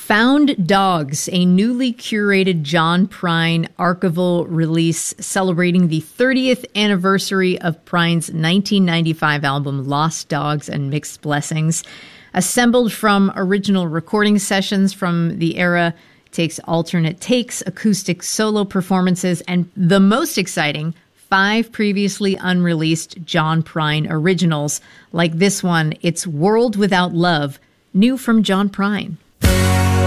Found Dogs, a newly curated John Prine archival release celebrating the 30th anniversary of Prine's 1995 album Lost Dogs and Mixed Blessings. Assembled from original recording sessions from the era, takes alternate takes, acoustic solo performances, and the most exciting, 5 previously unreleased John Prine originals, like this one, It's World Without Love, new from John Prine.